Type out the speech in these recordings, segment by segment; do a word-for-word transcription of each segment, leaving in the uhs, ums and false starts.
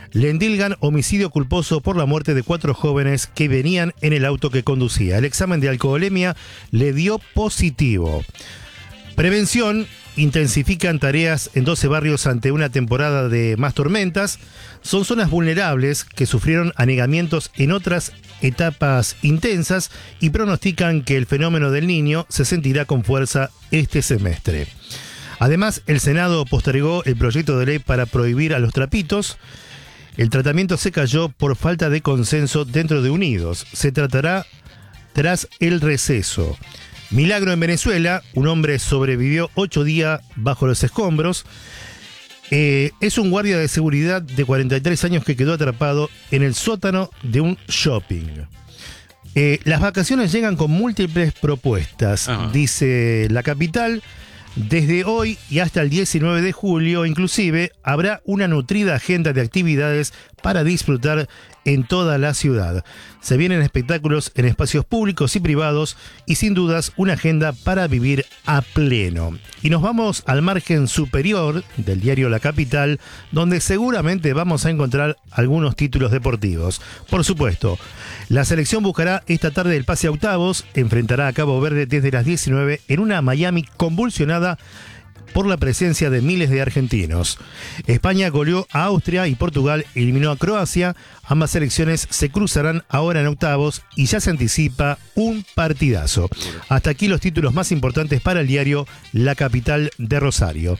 Le endilgan homicidio culposo por la muerte de cuatro jóvenes que venían en el auto que conducía. El examen de alcoholemia le dio positivo. Prevención. Intensifican tareas en doce barrios ante una temporada de más tormentas. Son zonas vulnerables que sufrieron anegamientos en otras etapas intensas y pronostican que el fenómeno del Niño se sentirá con fuerza este semestre. Además, el Senado postergó el proyecto de ley para prohibir a los trapitos. El tratamiento se cayó por falta de consenso dentro de Unidos. Se tratará tras el receso. Milagro en Venezuela, un hombre sobrevivió ocho días bajo los escombros. Eh, es un guardia de seguridad de cuarenta y tres años que quedó atrapado en el sótano de un shopping. Eh, las vacaciones llegan con múltiples propuestas, Ajá. dice La Capital. Desde hoy y hasta el diecinueve de julio, inclusive, habrá una nutrida agenda de actividades para disfrutar en toda la ciudad. Se vienen espectáculos en espacios públicos y privados y sin dudas una agenda para vivir a pleno. Y nos vamos al margen superior del diario La Capital, donde seguramente vamos a encontrar algunos títulos deportivos. Por supuesto, la selección buscará esta tarde el pase a octavos, enfrentará a Cabo Verde desde las diecinueve en una Miami convulsionada por la presencia de miles de argentinos. España goleó a Austria y Portugal eliminó a Croacia. Ambas selecciones se cruzarán ahora en octavos y ya se anticipa un partidazo. Hasta aquí los títulos más importantes para el diario La Capital de Rosario.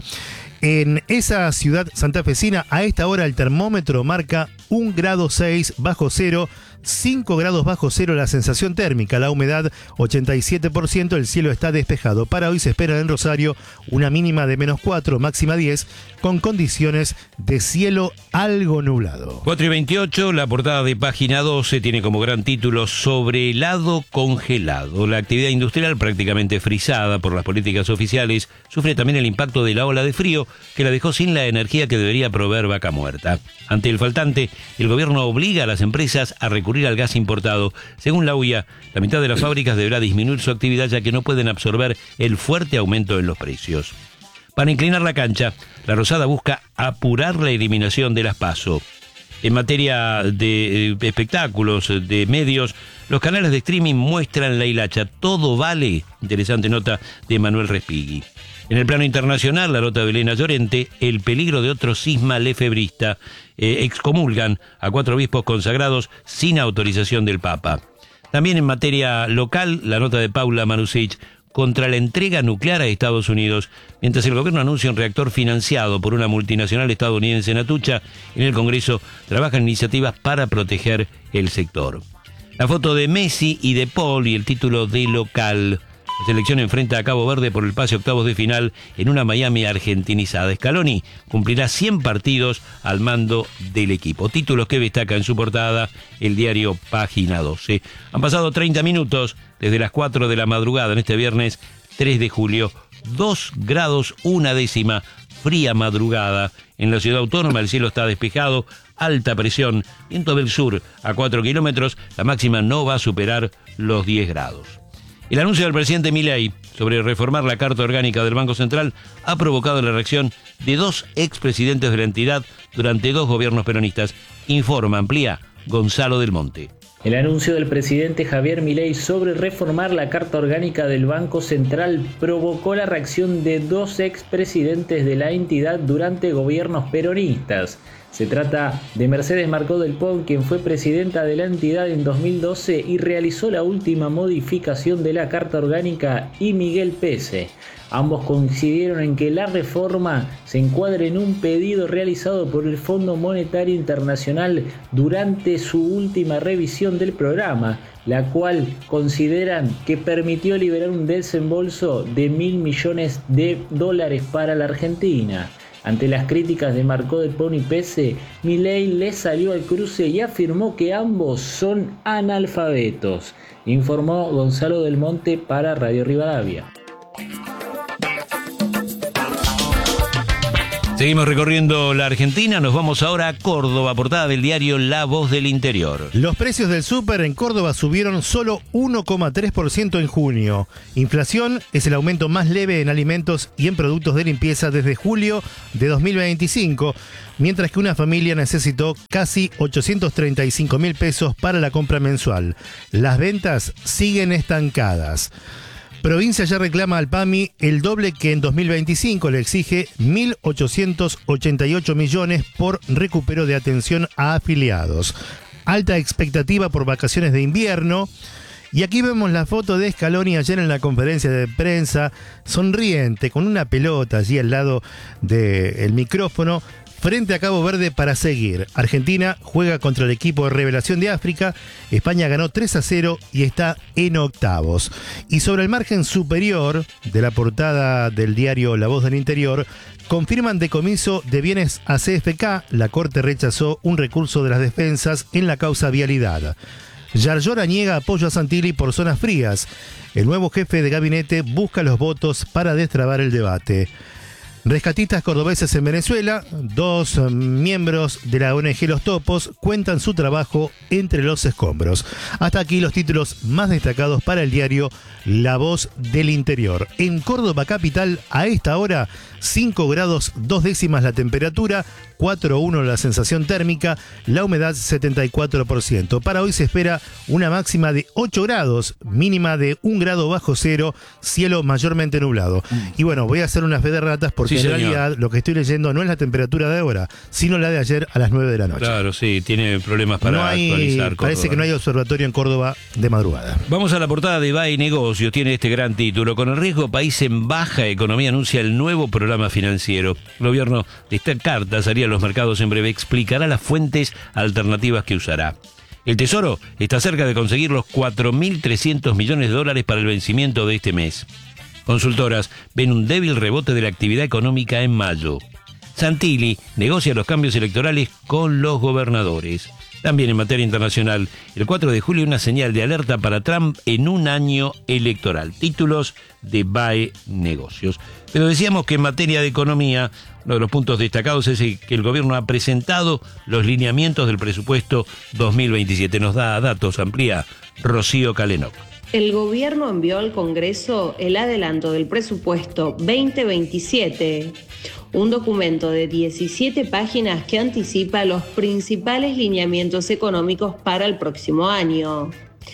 En esa ciudad santafesina, a esta hora el termómetro marca un grado seis bajo cero, cinco grados bajo cero la sensación térmica, la humedad ochenta y siete por ciento, el cielo está despejado. Para hoy se espera en Rosario una mínima de menos cuatro, máxima diez, con condiciones de cielo algo nublado. cuatro y veintiocho, la portada de Página doce tiene como gran título Sobre helado congelado. La actividad industrial, prácticamente frisada por las políticas oficiales, sufre también el impacto de la ola de frío que la dejó sin la energía que debería proveer Vaca Muerta. Ante el faltante, el gobierno obliga a las empresas a recurrir al gas importado. Según la U I A, la mitad de las fábricas deberá disminuir su actividad ya que no pueden absorber el fuerte aumento en los precios. Para inclinar la cancha, la Rosada busca apurar la eliminación de las PASO. En materia de eh, espectáculos, de medios, los canales de streaming muestran la hilacha. Todo vale. Interesante nota de Manuel Respighi. En el plano internacional, la nota de Elena Llorente, el peligro de otro cisma lefebrista. Eh, excomulgan a cuatro obispos consagrados sin autorización del Papa. También en materia local, la nota de Paula Marusic, contra la entrega nuclear a Estados Unidos, mientras el gobierno anuncia un reactor financiado por una multinacional estadounidense en Atucha, en el Congreso trabajan iniciativas para proteger el sector. La foto de Messi y de Paul y el título de local. La selección enfrenta a Cabo Verde por el pase a octavos de final en una Miami argentinizada. Scaloni cumplirá cien partidos al mando del equipo. Títulos que destaca en su portada el diario Página doce. Han pasado treinta minutos desde las cuatro de la madrugada en este viernes tres de julio. dos grados una décima, fría madrugada. En la ciudad autónoma el cielo está despejado, alta presión, viento del sur a cuatro kilómetros. La máxima no va a superar los diez grados. El anuncio del presidente Milei sobre reformar la Carta Orgánica del Banco Central ha provocado la reacción de dos expresidentes de la entidad durante dos gobiernos peronistas. Informa, amplía, Gonzalo del Monte. El anuncio del presidente Javier Milei sobre reformar la Carta Orgánica del Banco Central provocó la reacción de dos expresidentes de la entidad durante gobiernos peronistas. Se trata de Mercedes Marcó del Pont, quien fue presidenta de la entidad en dos mil doce y realizó la última modificación de la Carta Orgánica, y Miguel Pese. Ambos coincidieron en que la reforma se encuadra en un pedido realizado por el Fondo Monetario Internacional durante su última revisión del programa, la cual consideran que permitió liberar un desembolso de mil millones de dólares para la Argentina. Ante las críticas de Marcó del Pont y Pese, Milei le salió al cruce y afirmó que ambos son analfabetos. Informó Gonzalo del Monte para Radio Rivadavia. Seguimos recorriendo la Argentina, nos vamos ahora a Córdoba, portada del diario La Voz del Interior. Los precios del súper en Córdoba subieron solo uno coma tres por ciento en junio. Inflación es el aumento más leve en alimentos y en productos de limpieza desde julio de dos mil veinticinco, mientras que una familia necesitó casi ochocientos treinta y cinco mil pesos para la compra mensual. Las ventas siguen estancadas. Provincia ya reclama al PAMI el doble que en dos mil veinticinco, le exige mil ochocientos ochenta y ocho millones por recupero de atención a afiliados. Alta expectativa por vacaciones de invierno. Y aquí vemos la foto de Scaloni ayer en la conferencia de prensa, sonriente, con una pelota allí al lado del micrófono, frente a Cabo Verde para seguir. Argentina juega contra el equipo de revelación de África. España ganó tres a cero y está en octavos. Y sobre el margen superior de la portada del diario La Voz del Interior, confirman decomiso de bienes a C F K. La Corte rechazó un recurso de las defensas en la causa vialidad. Yarlora niega apoyo a Santilli por zonas frías. El nuevo jefe de gabinete busca los votos para destrabar el debate. Rescatistas cordobeses en Venezuela, dos miembros de la O N G Los Topos, cuentan su trabajo entre los escombros. Hasta aquí los títulos más destacados para el diario La Voz del Interior. En Córdoba capital, a esta hora, cinco grados dos décimas la temperatura, cuatro coma uno la sensación térmica, la humedad setenta y cuatro por ciento. Para hoy se espera una máxima de ocho grados, mínima de un grado bajo cero, cielo mayormente nublado. Y bueno, voy a hacer una fe de ratas porque Sí, en señor. realidad lo que estoy leyendo no es la temperatura de ahora, sino la de ayer a las nueve de la noche. Claro, sí, tiene problemas para no hay, actualizar Córdoba. parece que no hay observatorio en Córdoba de madrugada. Vamos a la portada de B A E Negocios, tiene este gran título. Con el riesgo país en baja economía anuncia el nuevo programa financiero. El gobierno de esta carta salía a los mercados en breve, explicará las fuentes alternativas que usará. El Tesoro está cerca de conseguir los cuatro mil trescientos millones de dólares para el vencimiento de este mes. Consultoras ven un débil rebote de la actividad económica en mayo. Santilli negocia los cambios electorales con los gobernadores. También en materia internacional, el cuatro de julio una señal de alerta para Trump en un año electoral. Títulos de B A E Negocios. Pero decíamos que en materia de economía, uno de los puntos destacados es que el gobierno ha presentado los lineamientos del presupuesto dos mil veintisiete. Nos da datos, amplía Rocío Calenoc. El gobierno envió al Congreso el adelanto del presupuesto veinte veintisiete, un documento de diecisiete páginas que anticipa los principales lineamientos económicos para el próximo año.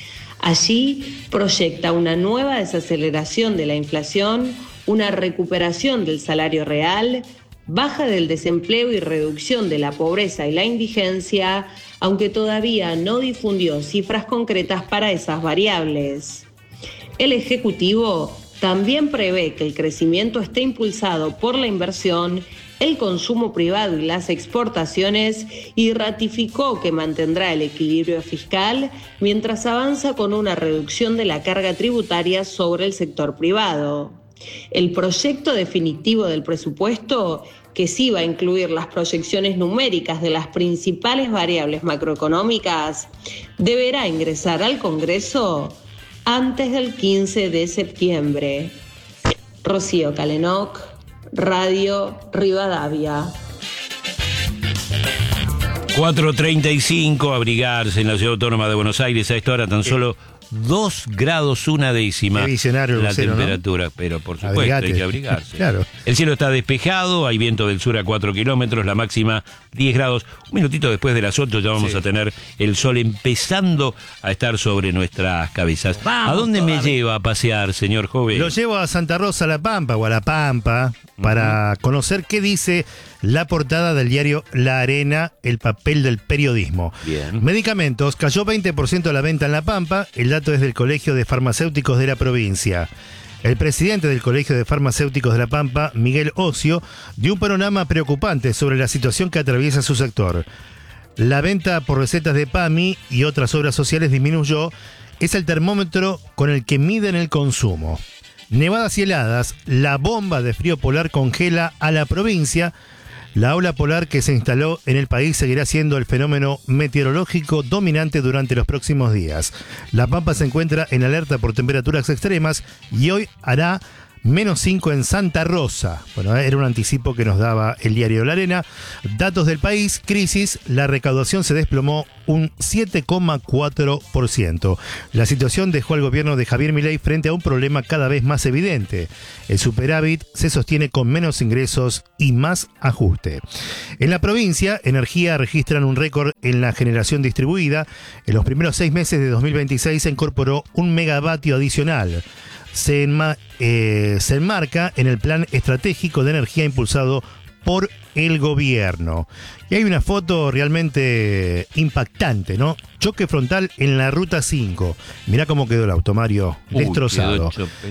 Allí proyecta una nueva desaceleración de la inflación, una recuperación del salario real, baja del desempleo y reducción de la pobreza y la indigencia, aunque todavía no difundió cifras concretas para esas variables. El Ejecutivo también prevé que el crecimiento esté impulsado por la inversión, el consumo privado y las exportaciones, y ratificó que mantendrá el equilibrio fiscal mientras avanza con una reducción de la carga tributaria sobre el sector privado. El proyecto definitivo del presupuesto, que sí va a incluir las proyecciones numéricas de las principales variables macroeconómicas, deberá ingresar al Congreso antes del quince de septiembre. Rocío Calenoc, Radio Rivadavia. cuatro treinta y cinco, abrigarse en la Ciudad Autónoma de Buenos Aires a esta hora tan solo dos grados una décima Qué visionario el la vocero, temperatura, ¿no? Pero por supuesto Abrigate. hay que abrigarse. Claro. El cielo está despejado, hay viento del sur a cuatro kilómetros, la máxima diez grados. Un minutito después de las ocho ya vamos Sí. a tener el sol empezando a estar sobre nuestras cabezas. Vamos ¿A dónde me todavía. lleva a pasear, señor joven? Lo llevo a Santa Rosa, La Pampa, o a La Pampa, para conocer qué dice la portada del diario La Arena, el papel del periodismo. Bien. Medicamentos, cayó veinte por ciento la venta en La Pampa, el dato es del Colegio de Farmacéuticos de la provincia. El presidente del Colegio de Farmacéuticos de La Pampa, Miguel Ocio, dio un panorama preocupante sobre la situación que atraviesa su sector. La venta por recetas de PAMI y otras obras sociales disminuyó, es el termómetro con el que miden el consumo. Nevadas y heladas, la bomba de frío polar congela a la provincia. La ola polar que se instaló en el país seguirá siendo el fenómeno meteorológico dominante durante los próximos días. La Pampa se encuentra en alerta por temperaturas extremas y hoy hará menos cinco en Santa Rosa. Bueno, era un anticipo que nos daba el diario La Arena. Datos del país, crisis, la recaudación se desplomó un siete coma cuatro por ciento. La situación dejó al gobierno de Javier Milei frente a un problema cada vez más evidente. El superávit se sostiene con menos ingresos y más ajuste. En la provincia, Energía registran un récord en la generación distribuida. En los primeros seis meses de dos mil veintiséis se incorporó un megavatio adicional. Se, enma, eh, se enmarca en el plan estratégico de energía impulsado por el gobierno. Y hay una foto realmente impactante, ¿no? Choque frontal en la ruta cinco. Mirá cómo quedó el auto, Mario, destrozado.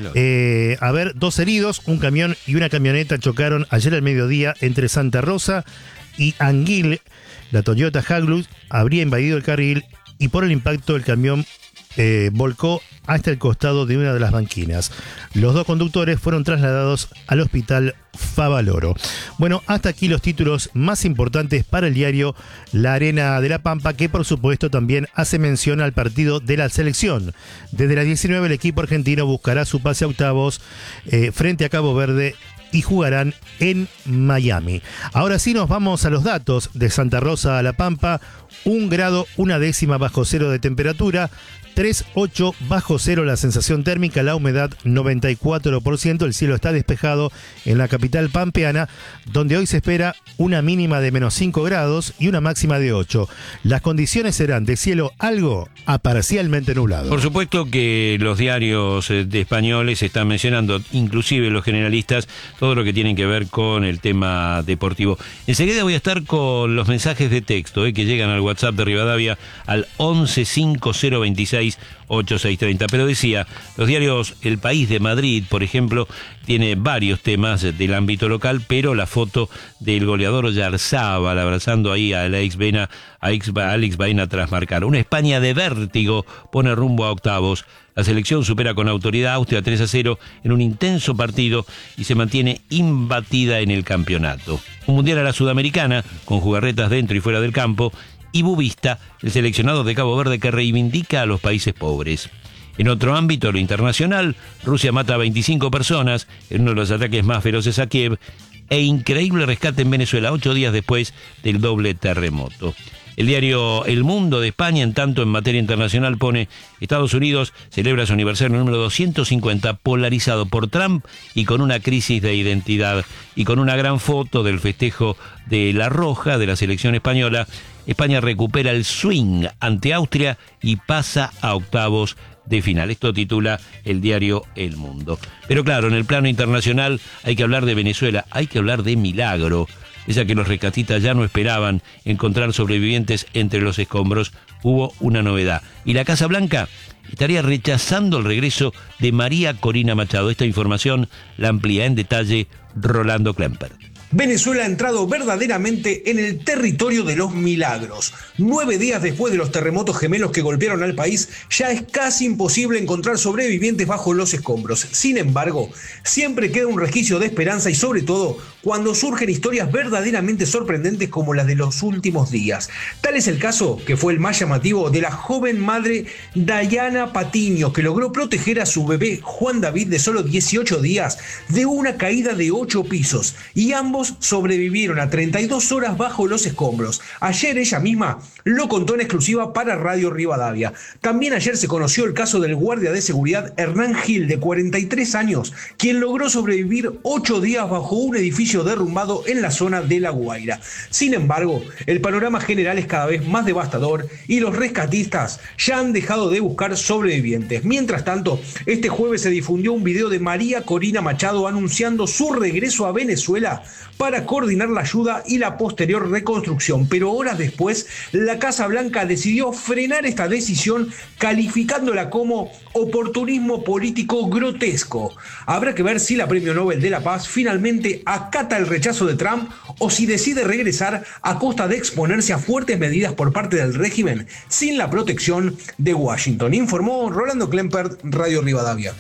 Eh, a ver, dos heridos, un camión y una camioneta chocaron ayer al mediodía entre Santa Rosa y Anguil. La Toyota Hilux habría invadido el carril y por el impacto el camión eh, volcó hasta el costado de una de las banquinas. Los dos conductores fueron trasladados al hospital Favaloro. Bueno, hasta aquí los títulos más importantes para el diario La Arena de la Pampa, que por supuesto también hace mención al partido de la selección. Desde las diecinueve el equipo argentino buscará su pase a octavos eh, frente a Cabo Verde y jugarán en Miami. Ahora sí nos vamos a los datos de Santa Rosa a La Pampa. Un grado, una décima bajo cero de temperatura. tres coma ocho bajo cero la sensación térmica, la humedad noventa y cuatro por ciento, el cielo está despejado en la capital pampeana, donde hoy se espera una mínima de menos cinco grados y una máxima de ocho. Las condiciones serán de cielo algo a parcialmente nublado. Por supuesto que los diarios de españoles están mencionando, inclusive los generalistas, todo lo que tiene que ver con el tema deportivo. Enseguida voy a estar con los mensajes de texto eh, que llegan al WhatsApp de Rivadavia al once cinco cero veintiséis ochenta y seis treinta. Pero decía, los diarios El País de Madrid, por ejemplo, tiene varios temas del ámbito local, pero la foto del goleador Oyarzábal abrazando ahí a Alex Baena, a Alex Baena tras marcar. Una España de vértigo pone rumbo a octavos. La selección supera con autoridad a Austria tres a cero en un intenso partido y se mantiene imbatida en el campeonato. Un mundial a la sudamericana, con jugarretas dentro y fuera del campo, y Bubista, el seleccionado de Cabo Verde que reivindica a los países pobres. En otro ámbito, lo internacional, Rusia mata a veinticinco personas en uno de los ataques más feroces a Kiev e increíble rescate en Venezuela ocho días después del doble terremoto. El diario El Mundo de España, en tanto, en materia internacional pone: Estados Unidos celebra su aniversario número doscientos cincuenta, polarizado por Trump y con una crisis de identidad. Y con una gran foto del festejo de La Roja, de la selección española, España recupera el swing ante Austria y pasa a octavos de final. Esto titula el diario El Mundo. Pero claro, en el plano internacional hay que hablar de Venezuela, hay que hablar de milagro. Esa que los rescatistas ya no esperaban, encontrar sobrevivientes entre los escombros. Hubo una novedad. Y la Casa Blanca estaría rechazando el regreso de María Corina Machado. Esta información la amplía en detalle Rolando Klemper. Venezuela ha entrado verdaderamente en el territorio de los milagros. Nueve días después de los terremotos gemelos que golpearon al país, ya es casi imposible encontrar sobrevivientes bajo los escombros. Sin embargo, siempre queda un resquicio de esperanza y sobre todo cuando surgen historias verdaderamente sorprendentes como las de los últimos días. Tal es el caso, que fue el más llamativo, de la joven madre Dayana Patiño, que logró proteger a su bebé Juan David de solo dieciocho días de una caída de ocho pisos, y ambos sobrevivieron a treinta y dos horas bajo los escombros. Ayer ella misma lo contó en exclusiva para Radio Rivadavia. También ayer se conoció el caso del guardia de seguridad Hernán Gil, de cuarenta y tres años, quien logró sobrevivir ocho días bajo un edificio derrumbado en la zona de La Guaira. Sin embargo, el panorama general es cada vez más devastador y los rescatistas ya han dejado de buscar sobrevivientes. Mientras tanto, este jueves se difundió un video de María Corina Machado anunciando su regreso a Venezuela para coordinar la ayuda y la posterior reconstrucción. Pero horas después, la Casa Blanca decidió frenar esta decisión, calificándola como oportunismo político grotesco. Habrá que ver si la Premio Nobel de la Paz finalmente acata el rechazo de Trump o si decide regresar a costa de exponerse a fuertes medidas por parte del régimen sin la protección de Washington. Informó Rolando Klemper, Radio Rivadavia.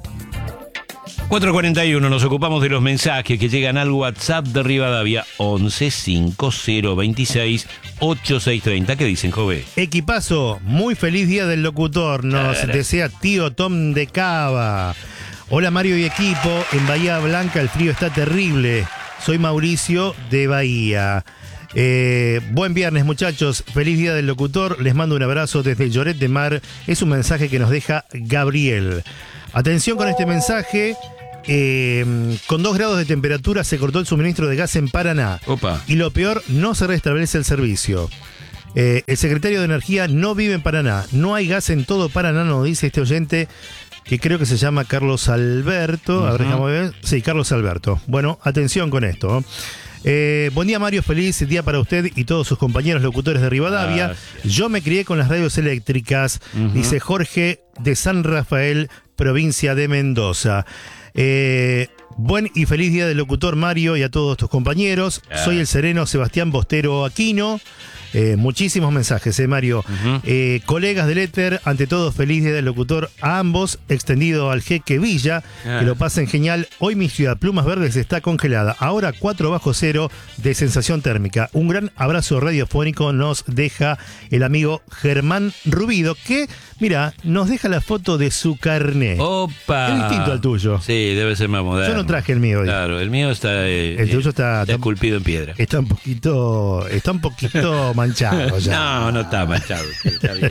cuatro cuarenta y uno, nos ocupamos de los mensajes que llegan al WhatsApp de Rivadavia once cinco cero veintiséis ochenta y seis treinta. ¿Qué dicen, Jove? Equipazo, muy feliz día del locutor, nos desea tío Tom de Cava. Hola Mario y equipo, en Bahía Blanca el frío está terrible. Soy Mauricio de Bahía. Eh, buen viernes muchachos, feliz día del locutor, les mando un abrazo desde Lloret de Mar. Es un mensaje que nos deja Gabriel. Atención con este mensaje. Eh, con dos grados de temperatura se cortó el suministro de gas en Paraná. Opa. Y lo peor, no se restablece el servicio. Eh, el secretario de Energía no vive en Paraná. No hay gas en todo Paraná, nos dice este oyente, que creo que se llama Carlos Alberto. Uh-huh. A ver, déjame ver. Sí, Carlos Alberto. Bueno, atención con esto. Eh, buen día Mario, feliz día para usted y todos sus compañeros locutores de Rivadavia. Gracias. Yo me crié con las radios eléctricas, uh-huh. dice Jorge de San Rafael, provincia de Mendoza. Eh, buen y feliz día del locutor Mario y a todos tus compañeros. Yeah. Soy el sereno Sebastián Bostero Aquino. Eh, muchísimos mensajes, eh, Mario. Uh-huh. Eh, colegas del éter, ante todo, feliz día del locutor a ambos, extendido al jeque Villa, yeah. que lo pasen genial. Hoy mi ciudad, Plumas Verdes, está congelada. Ahora cuatro bajo cero de sensación térmica. Un gran abrazo radiofónico nos deja el amigo Germán Rubido, que, mira, nos deja la foto de su carné. ¡Opa! Es distinto al tuyo. Sí, debe ser más moderno. Yo no traje el mío hoy. Claro, el mío está, eh, el tuyo está, está esculpido en piedra. Está un poquito, está un poquito manchado ya. No, no está manchado. Sí, está bien.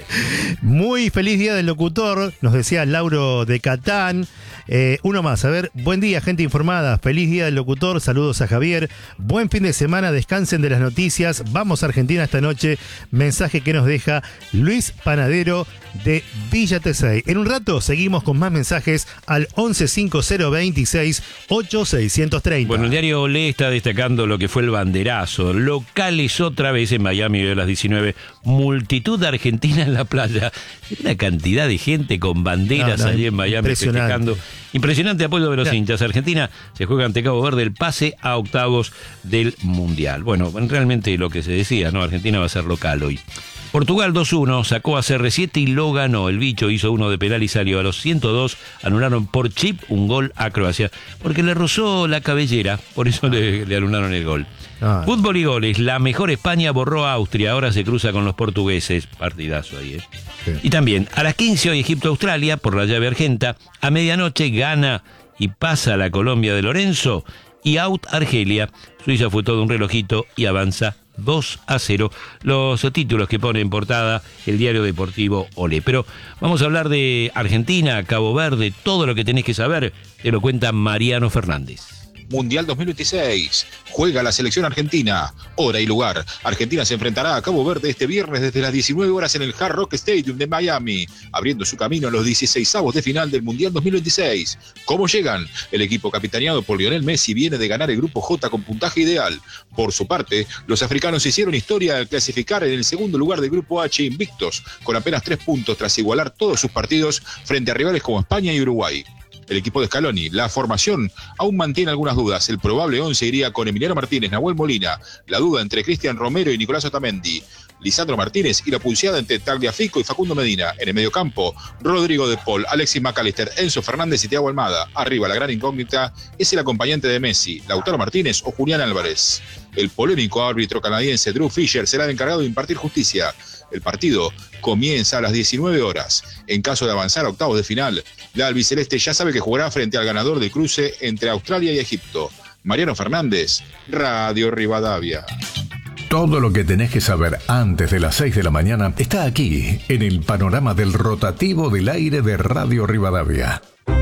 Muy feliz día del locutor, nos decía Lauro de Catán. Eh, uno más, a ver, buen día, gente informada. Feliz día del locutor, saludos a Javier. Buen fin de semana, descansen de las noticias. Vamos a Argentina esta noche. Mensaje que nos deja Luis Panadero de Villa Tesey. En un rato seguimos con más mensajes al once cinco cero veintiséis ocho seiscientos treinta. Bueno, el diario Olé está destacando lo que fue el banderazo. Locales otra vez en Miami de las diecinueve. Multitud de argentina en la playa. Una cantidad de gente con banderas no, no, allí en Miami festejando. Impresionante apoyo de los claro. hinchas. Argentina se juega ante Cabo Verde el pase a octavos del Mundial. Bueno, realmente lo que se decía, ¿no? Argentina va a ser local hoy. Portugal dos uno, sacó a C R siete y lo ganó. El bicho hizo uno de penal y salió a los ciento dos. Anularon por chip un gol a Croacia, porque le rozó la cabellera, por eso le, le anularon el gol. Ah. Fútbol y goles, la mejor España borró a Austria, ahora se cruza con los portugueses. Partidazo ahí, ¿eh? Sí. Y también, a las quince hoy Egipto-Australia, por la llave argenta. A medianoche gana y pasa a la Colombia de Lorenzo. Y out Argelia. Suiza fue todo un relojito y avanza dos a cero. Los títulos que pone en portada el diario deportivo Olé. Pero vamos a hablar de Argentina, Cabo Verde, todo lo que tenés que saber, te lo cuenta Mariano Fernández. Mundial dos mil veintiséis. Juega la selección argentina. Hora y lugar. Argentina se enfrentará a Cabo Verde este viernes desde las diecinueve horas en el Hard Rock Stadium de Miami, abriendo su camino a los dieciseisavos de final del Mundial dos mil veintiséis. ¿Cómo llegan? El equipo capitaneado por Lionel Messi viene de ganar el Grupo J con puntaje ideal. Por su parte, los africanos hicieron historia al clasificar en el segundo lugar del Grupo H invictos, con apenas tres puntos tras igualar todos sus partidos frente a rivales como España y Uruguay. El equipo de Scaloni, la formación, aún mantiene algunas dudas. El probable once iría con Emiliano Martínez, Nahuel Molina, la duda entre Cristian Romero y Nicolás Otamendi, Lisandro Martínez y la pulseada entre Tagliafico y Facundo Medina. En el mediocampo, Rodrigo de Paul, Alexis McAllister, Enzo Fernández y Thiago Almada. Arriba, la gran incógnita es el acompañante de Messi, Lautaro Martínez o Julián Álvarez. El polémico árbitro canadiense Drew Fisher será el encargado de impartir justicia. El partido comienza a las diecinueve horas. En caso de avanzar a octavos de final, la albiceleste ya sabe que jugará frente al ganador del cruce entre Australia y Egipto. Mariano Fernández, Radio Rivadavia. Todo lo que tenés que saber antes de las seis de la mañana está aquí, en el panorama del rotativo del aire de Radio Rivadavia.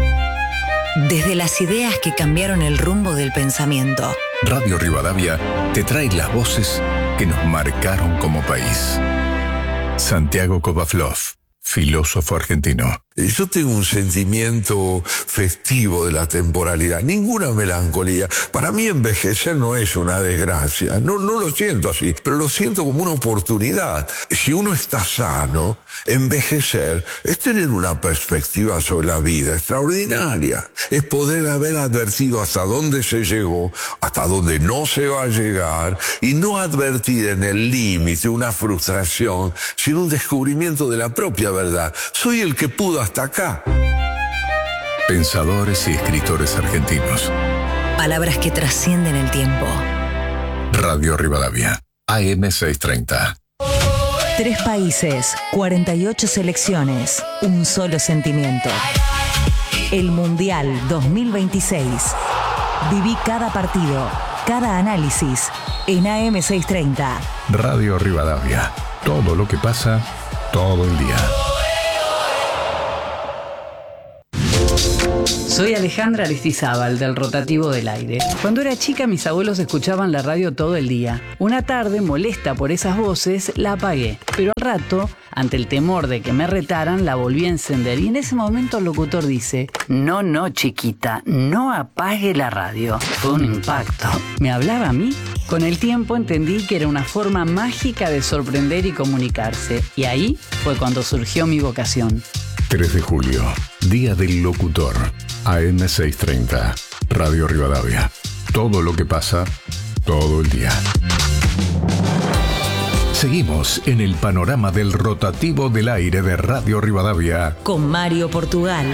Desde las ideas que cambiaron el rumbo del pensamiento, Radio Rivadavia te trae las voces que nos marcaron como país. Santiago Kovaflov, filósofo argentino. Yo tengo un sentimiento festivo de la temporalidad, ninguna melancolía. Para mí envejecer no es una desgracia, no, no lo siento así, pero lo siento como una oportunidad. Si uno está sano, envejecer es tener una perspectiva sobre la vida extraordinaria. Es poder haber advertido hasta dónde se llegó, hasta dónde no se va a llegar, y no advertir en el límite una frustración, sino un descubrimiento de la propia verdad. Soy el que pudo hasta acá. Pensadores y escritores argentinos. Palabras que trascienden el tiempo. Radio Rivadavia, A M seiscientos treinta. Tres países, cuarenta y ocho selecciones, un solo sentimiento. El Mundial dos mil veintiséis. Viví cada partido, cada análisis en A M seiscientos treinta. Radio Rivadavia. Todo lo que pasa, todo el día. Soy Alejandra Aristizábal, del Rotativo del Aire. Cuando era chica, mis abuelos escuchaban la radio todo el día. Una tarde, molesta por esas voces, la apagué. Pero al rato, ante el temor de que me retaran, la volví a encender. Y en ese momento el locutor dice: no, no, chiquita, no apague la radio. Fue un impacto. ¿Me hablaba a mí? Con el tiempo entendí que era una forma mágica de sorprender y comunicarse. Y ahí fue cuando surgió mi vocación. tres de julio, Día del Locutor. A M seiscientos treinta. Radio Rivadavia. Todo lo que pasa, todo el día. Seguimos en el panorama del Rotativo del Aire de Radio Rivadavia. Con Mario Portugal.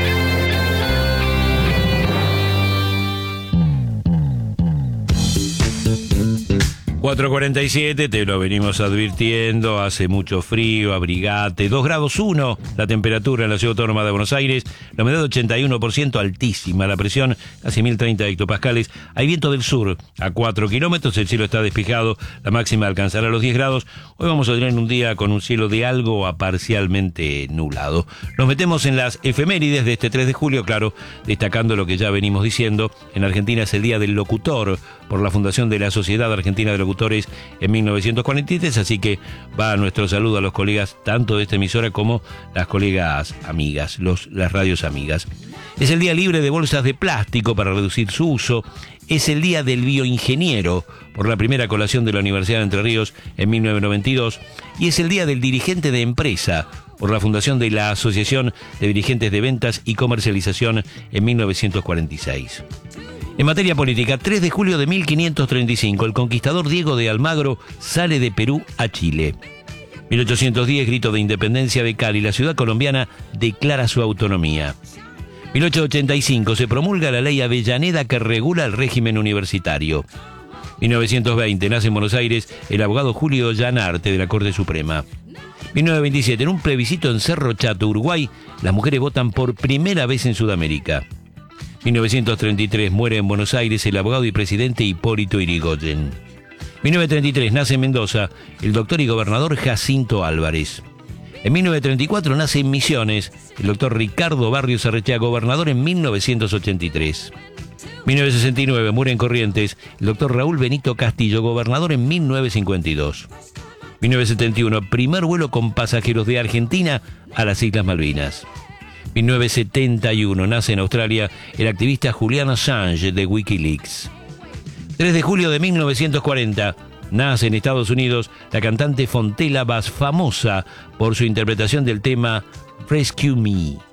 cuatro cuarenta y siete, te lo venimos advirtiendo, hace mucho frío, abrigate, dos grados uno la temperatura en la Ciudad Autónoma de Buenos Aires, la humedad ochenta y uno por ciento, altísima, la presión casi mil treinta hectopascales, hay viento del sur a cuatro kilómetros, el cielo está despejado, la máxima alcanzará los diez grados, hoy vamos a tener un día con un cielo de algo a parcialmente nublado. Nos metemos en las efemérides de este tres de julio, claro, destacando lo que ya venimos diciendo, en Argentina es el Día del Locutor, por la fundación de la Sociedad Argentina de Locutores en mil novecientos cuarenta y tres, así que va nuestro saludo a los colegas tanto de esta emisora como las colegas amigas, los, las radios amigas. Es el día libre de bolsas de plástico para reducir su uso, es el día del bioingeniero por la primera colación de la Universidad de Entre Ríos en mil novecientos noventa y dos y es el día del dirigente de empresa por la fundación de la Asociación de Dirigentes de Ventas y Comercialización en mil novecientos cuarenta y seis. En materia política, tres de julio de mil quinientos treinta y cinco, el conquistador Diego de Almagro sale de Perú a Chile. mil ochocientos diez, grito de independencia de Cali, la ciudad colombiana declara su autonomía. mil ochocientos ochenta y cinco, se promulga la ley Avellaneda que regula el régimen universitario. mil novecientos veinte, nace en Buenos Aires el abogado Julio Llanarte de la Corte Suprema. mil novecientos veintisiete, en un plebiscito en Cerro Chato, Uruguay, las mujeres votan por primera vez en Sudamérica. mil novecientos treinta y tres, muere en Buenos Aires el abogado y presidente Hipólito Yrigoyen. mil novecientos treinta y tres, nace en Mendoza el doctor y gobernador Jacinto Álvarez. En mil novecientos treinta y cuatro nace en Misiones el doctor Ricardo Barrios Arrechea, gobernador en mil novecientos ochenta y tres. mil novecientos sesenta y nueve, muere en Corrientes el doctor Raúl Benito Castillo, gobernador en mil novecientos cincuenta y dos. mil novecientos setenta y uno, primer vuelo con pasajeros de Argentina a las Islas Malvinas. mil novecientos setenta y uno, nace en Australia el activista Julian Assange de Wikileaks. tres de julio de mil novecientos cuarenta, nace en Estados Unidos la cantante Fontella Bass, famosa por su interpretación del tema Rescue Me.